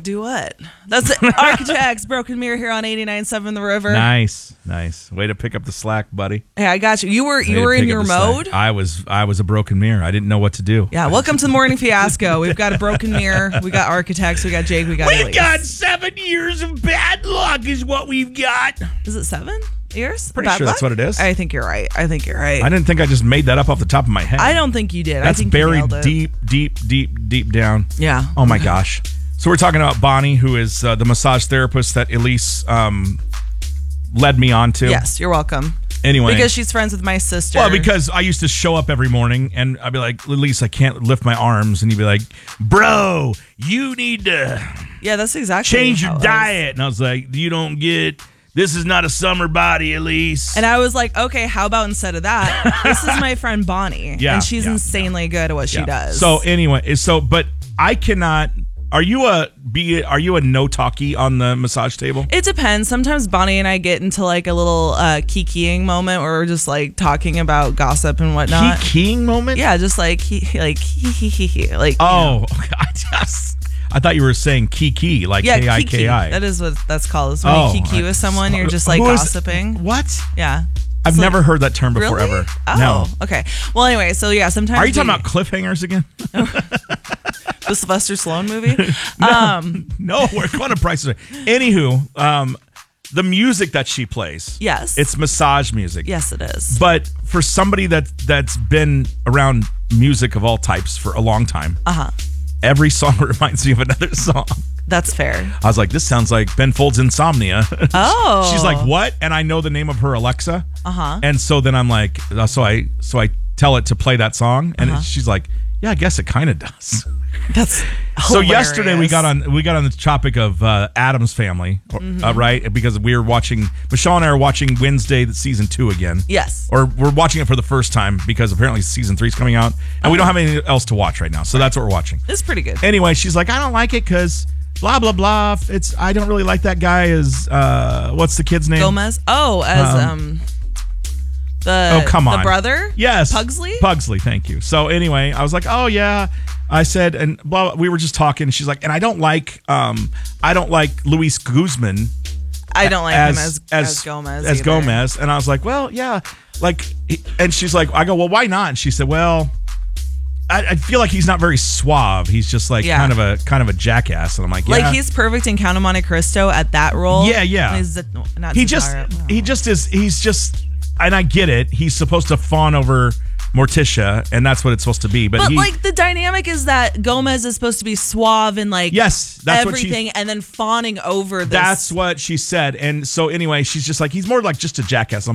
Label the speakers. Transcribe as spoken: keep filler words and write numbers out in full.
Speaker 1: Do what? That's it. Architects, Broken Mirror here on eighty-nine point seven The River.
Speaker 2: Nice, nice. Way to pick up the slack, buddy.
Speaker 1: Hey, I got you. You were
Speaker 2: Way
Speaker 1: you
Speaker 2: to
Speaker 1: were in
Speaker 2: pick up
Speaker 1: your
Speaker 2: the slack.
Speaker 1: mode.
Speaker 2: I was I was a broken mirror. I didn't know what to do.
Speaker 1: Yeah, welcome to the Morning Fiasco. We've got a Broken Mirror. We got Architects. We got Jake. We got
Speaker 2: We've
Speaker 1: Elise.
Speaker 2: got seven years of bad luck is what we've got.
Speaker 1: Is it seven years?
Speaker 2: Pretty
Speaker 1: Bad
Speaker 2: sure
Speaker 1: luck?
Speaker 2: that's what it is.
Speaker 1: I think you're right. I think you're right.
Speaker 2: I didn't think I just made that up off the top of my head.
Speaker 1: I don't think you did.
Speaker 2: That's
Speaker 1: I think you
Speaker 2: buried
Speaker 1: nailed it.
Speaker 2: deep, deep, deep, deep down.
Speaker 1: Yeah.
Speaker 2: Oh my gosh. So we're talking about Bonnie, who is uh, the massage therapist that Elise um, led me on to.
Speaker 1: Yes, you're welcome.
Speaker 2: Anyway.
Speaker 1: Because she's friends with my sister.
Speaker 2: Well, because I used to show up every morning and I'd be like, Elise, I can't lift my arms. And you'd be like, bro, you need to
Speaker 1: yeah, that's exactly
Speaker 2: change
Speaker 1: how
Speaker 2: your
Speaker 1: it was.
Speaker 2: diet. And I was like, you don't get, this is not a summer body, Elise.
Speaker 1: And I was like, okay, how about instead of that, this is my friend Bonnie.
Speaker 2: Yeah,
Speaker 1: And she's
Speaker 2: yeah,
Speaker 1: insanely good at what she
Speaker 2: Yeah.
Speaker 1: does.
Speaker 2: So anyway, so, but I cannot, are you a, be, are you a no talkie on the massage table?
Speaker 1: it depends. Sometimes Bonnie and I get into like a little uh, kikiing moment where we're just like talking about gossip and whatnot.
Speaker 2: Keying moment?
Speaker 1: Yeah, just like he, like he, he, he, he, like you
Speaker 2: Oh,
Speaker 1: know.
Speaker 2: okay. I just, I thought you were saying kiki, like
Speaker 1: Yeah,
Speaker 2: K I
Speaker 1: kiki.
Speaker 2: K I.
Speaker 1: That is what that's called. Is when
Speaker 2: Oh,
Speaker 1: you kiki
Speaker 2: I-
Speaker 1: with someone, you're just like
Speaker 2: Who is-
Speaker 1: gossiping.
Speaker 2: What?
Speaker 1: Yeah.
Speaker 2: I've
Speaker 1: It's
Speaker 2: never
Speaker 1: like-
Speaker 2: heard that term before,
Speaker 1: Really?
Speaker 2: ever.
Speaker 1: Oh,
Speaker 2: No.
Speaker 1: okay. Well, anyway, so yeah, sometimes
Speaker 2: Are you talking
Speaker 1: we-
Speaker 2: about cliffhangers again?
Speaker 1: the Sylvester Stallone movie? um,
Speaker 2: No, we're going to Price is Right. Anywho, um, the music that she plays,
Speaker 1: yes,
Speaker 2: it's massage music.
Speaker 1: yes, it is.
Speaker 2: But for somebody that that's been around music of all types for a long time,
Speaker 1: Uh huh.
Speaker 2: every song reminds me of another song.
Speaker 1: That's fair.
Speaker 2: I was like, this sounds like Ben Folds' Insomnia.
Speaker 1: Oh,
Speaker 2: She's like, what? And I know the name of her Alexa.
Speaker 1: Uh huh.
Speaker 2: And so then I'm like, so I so I tell it to play that song, and
Speaker 1: Uh-huh.
Speaker 2: it, she's like, yeah, I guess it kind of does.
Speaker 1: That's
Speaker 2: So yesterday we
Speaker 1: hilarious.
Speaker 2: got on we got on the topic of uh, Addams Family,
Speaker 1: Mm-hmm.
Speaker 2: uh, right? Because we were watching Michelle and I are watching Wednesday season two again.
Speaker 1: Yes.
Speaker 2: Or we're watching it for the first time because apparently season three is coming out, and we don't have anything else to watch right now. So that's what we're watching.
Speaker 1: It's pretty good.
Speaker 2: Anyway, she's like, I don't like it because blah blah blah. It's I don't really like that guy. Is uh, what's the kid's name?
Speaker 1: Gomez. Oh, as
Speaker 2: Um,
Speaker 1: um, the
Speaker 2: Oh, come on.
Speaker 1: the brother.
Speaker 2: Yes.
Speaker 1: Pugsley?
Speaker 2: Pugsley, thank you. So anyway, I was like, oh yeah. I said, and blah, we were just talking. She's like, and I don't like, um, I don't like Luis Guzman
Speaker 1: I don't like
Speaker 2: as
Speaker 1: him as as, Gomez.
Speaker 2: as
Speaker 1: either.
Speaker 2: Gomez. And I was like, well, yeah, like, he- and she's like, I go, well, why not? And she said, well, I, I feel like he's not very suave. He's just like
Speaker 1: Yeah.
Speaker 2: kind of a kind of a jackass. And I'm like, yeah.
Speaker 1: Like he's perfect in Count of Monte Cristo at that role.
Speaker 2: Yeah, yeah.
Speaker 1: He's Z- not
Speaker 2: he just
Speaker 1: Zatara.
Speaker 2: he just is he's just and I get it. He's supposed to fawn over Morticia, and that's what it's supposed to be. But,
Speaker 1: But
Speaker 2: he,
Speaker 1: like the dynamic is that Gomez is supposed to be suave and like
Speaker 2: yes, that's what she
Speaker 1: everything, and then fawning over this.
Speaker 2: That's what she said. And so anyway, she's just like, he's more like just a jackass. I'm